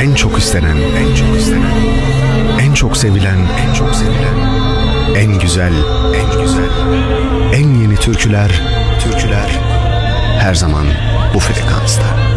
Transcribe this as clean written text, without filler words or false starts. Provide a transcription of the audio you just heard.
En çok istenen, en çok istenen, en çok sevilen, en çok sevilen, en güzel, en güzel, en yeni türküler, türküler her zaman bu frekansta.